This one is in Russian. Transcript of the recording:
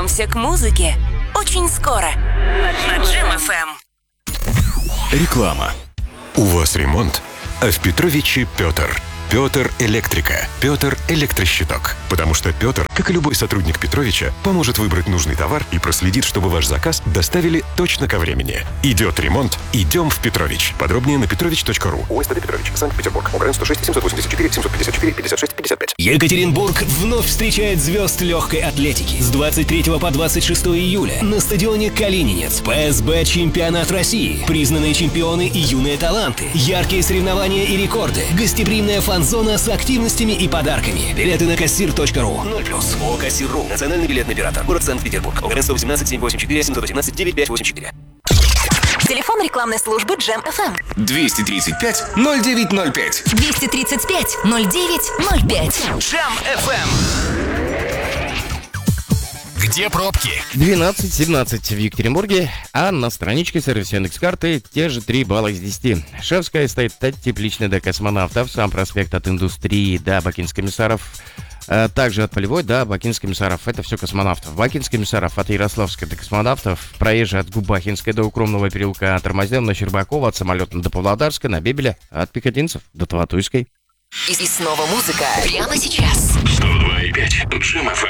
Вернемся к музыке очень скоро на Джем FM. Реклама. У вас ремонт, а в Петровиче Петр. Петр Электрика. Петр Электрощиток. Потому что Петр, как и любой сотрудник Петровича, поможет выбрать нужный товар и проследит, чтобы ваш заказ доставили точно ко времени. Идет ремонт, идем в Петрович. Подробнее на petrovich.ru. УСТД Петрович, Санкт-Петербург. ОГРН 106 784 754 56 55. Екатеринбург вновь встречает звезд легкой атлетики. С 23 по 26 июля на стадионе Калининец. ПСБ Чемпионат России. Признанные чемпионы и юные таланты. Яркие соревнования и рекорды. Гостеприимная фан-зона с активностями и подарками. Билеты на кассир.ру. 0+. ООО «Кассир.ру». Национальный билетный оператор. Город Санкт-Петербург. ОГРН 118 784 718 9584. Телефон рекламной службы Джем FM. 235 0905. 235 0905. Джем FM. Где пробки? 12-17 в Екатеринбурге, а на страничке сервиса Яндекс.Карты те же 3 балла из 10. Шефская стоит тепличная до Космонавтов, сам проспект от Индустрии до Бакинск-Комиссаров, также от Полевой до Бакинск-Комиссаров. Это все Космонавтов. Бакинск-Комиссаров от Ярославска до Космонавтов, проезжий от Губахинской до Укромного переулка, тормозим на Щербакова, от Самолетного до Павлодарска, на Бебеля, от Пехотинцев до Таватуйской. И снова музыка прямо сейчас. 102,5 Джем FM.